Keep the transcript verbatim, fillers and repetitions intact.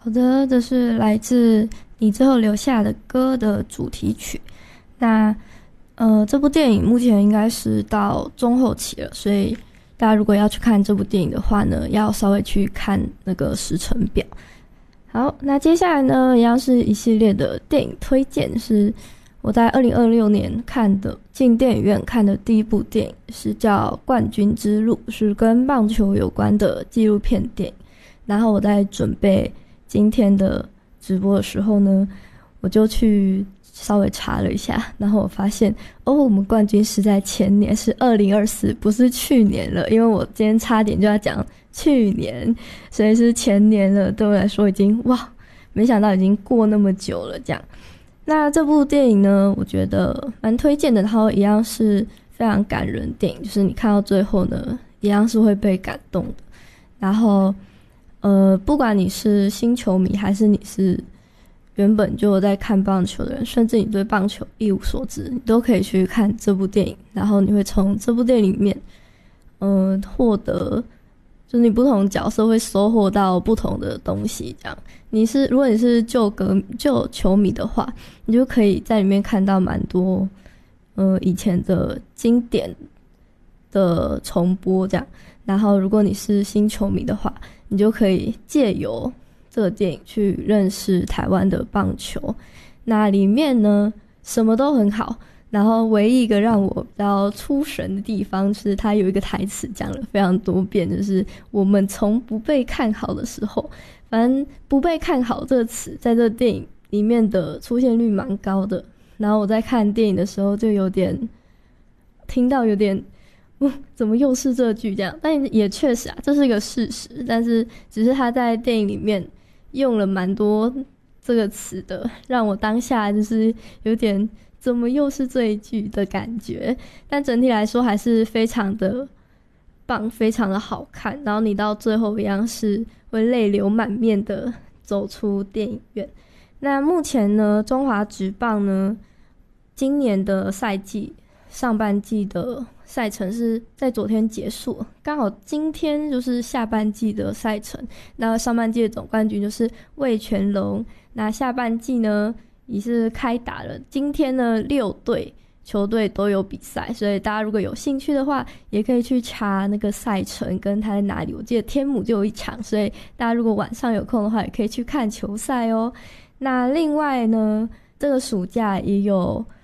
好的，这是来自你最后留下的歌的主题曲。那呃，这部电影目前应该是到中后期了，所以大家如果要去看这部电影的话呢，要稍微去看那个时程表。好，那接下来呢，一样是一系列的电影推荐，是我在二零二六年看的，进电影院看的第一部电影，是叫《冠军之路》，是跟棒球有关的纪录片电影。然后我在准备今天的直播的时候呢，我就去稍微查了一下，然后我发现哦，我们冠军是在前年，是二零二四，不是去年了，因为我今天差点就要讲去年，所以是前年了。对我来说已经哇，没想到已经过那么久了这样。那这部电影呢，我觉得蛮推荐的，它一样是非常感人电影，就是你看到最后呢，一样是会被感动的。然后呃，不管你是新球迷还是你是原本就有在看棒球的人，甚至你对棒球一无所知，你都可以去看这部电影，然后你会从这部电影里面嗯、呃，获得就是你不同角色会收获到不同的东西这样。你是如果你是旧歌旧球迷的话，你就可以在里面看到蛮多呃以前的经典的重播这样。然后如果你是新球迷的话，你就可以借由这个电影去认识台湾的棒球。那里面呢什么都很好，然后唯一一个让我比较出神的地方是它有一个台词讲了非常多遍，就是我们从不被看好的时候，反正不被看好这个词在这个电影里面的出现率蛮高的。然后我在看电影的时候就有点听到有点嗯，怎么又是这句这样？但也确实啊，这是一个事实。但是只是他在电影里面用了蛮多这个词的，让我当下就是有点怎么又是这一句的感觉。但整体来说还是非常的棒，非常的好看。然后你到最后一样是会泪流满面的走出电影院。那目前呢，中华职棒呢，今年的赛季上半季的赛程是在昨天结束，刚好今天就是下半季的赛程。那上半季的总冠军就是味全龙，那下半季呢也是开打了。今天呢六队球队都有比赛，所以大家如果有兴趣的话，也可以去查那个赛程跟它在哪里。我记得天母就有一场，所以大家如果晚上有空的话，也可以去看球赛哦。那另外呢，这个暑假也有